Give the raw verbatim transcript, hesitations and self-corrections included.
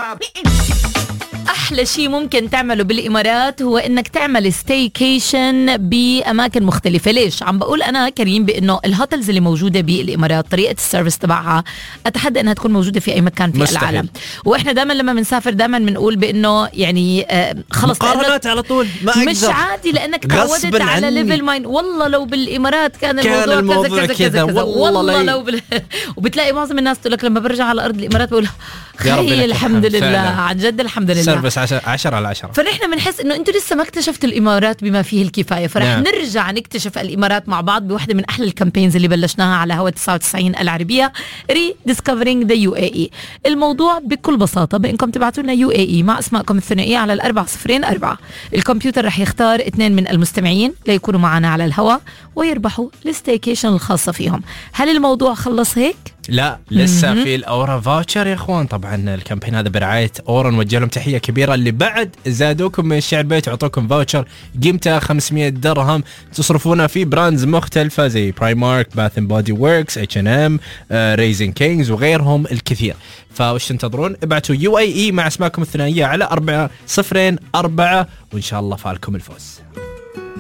أحلى شيء ممكن تعمله بالإمارات هو إنك تعمل ستيكيشن بأماكن مختلفة. ليش عم بقول أنا كريم بإنه الهوتلز اللي موجودة بالإمارات طريقة السيرفيس تبعها أتحدى أنها تكون موجودة في أي مكان في مستحيل. العالم. وإحنا دائما لما بنسافر دائما بنقول بإنه يعني آه خلص مقارنات على طول ما مش عادي لأنك تعودت على ليفل ماين. والله لو بالإمارات كان, كان الموضوع, الموضوع كذا كذا كذا, كذا. والله, والله لو بال... وبتلاقي معظم الناس تقول لك لما برجع على أرض الإمارات بقول خير الحمد لله عن جد الحمد لله سيرفيس عشرة على عشرة. فنحن بنحس انه انتوا لسه ما اكتشفتوا الامارات بما فيه الكفايه. فرح نعم. نرجع نكتشف الامارات مع بعض بوحده من احلى الكامبينز اللي بلشناها على هوا تسعة وتسعين العربيه ري ديسكفرينج ذا يو اي اي. الموضوع بكل بساطه بانكم تبعتوا لنا يو اي اي مع اسماءكم الثنائيه على الأربعة صفرين أربعة. الكمبيوتر رح يختار اثنين من المستمعين ليكونوا معنا على الهوا ويربحوا الستيكيشن الخاصه فيهم. هل الموضوع خلص هيك؟ لا لسه في الأورا فاوتشر يا اخوان. طبعا الكامبين هذا برعاية أورا، نوجه لهم تحية كبيرة اللي بعد زادوكم من الشعر بيت وعطوكم فاوتشر قيمته خمسمية درهم تصرفونها في براندز مختلفة زي برايمارك، باث اند بودي ووركس، اتش ان ام، ريزين كينجز وغيرهم الكثير. فوش تنتظرون؟ ابعتوا يو اي اي مع اسماءكم الثنائية على أربعة صفرين أربعة وإن شاء الله فالكم الفوز.